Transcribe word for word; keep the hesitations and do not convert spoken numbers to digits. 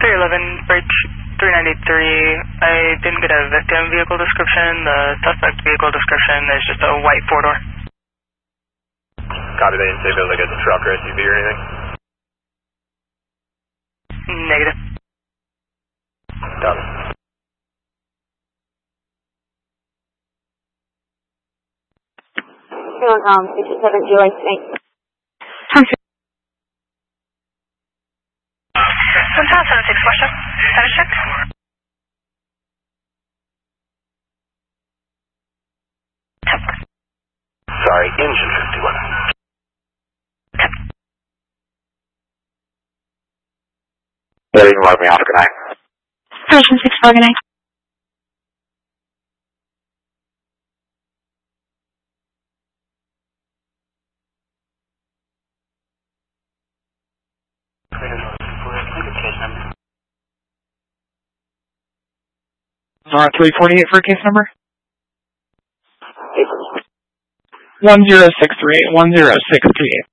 three eleven, bridge three ninety-three. I didn't get a victim vehicle description. The suspect vehicle description is just a white four-door. Copy, they didn't say if it was like a truck or S U V or anything? Negative. Got it. Um, six seven zero eight. One seven seven six, flush up. Status check. Sorry, engine fifty-one. Yeah, you can log me off, good night. Ocean six four, good night. Nora three forty-eight for a case number? one zero six three eight, one zero six three eight.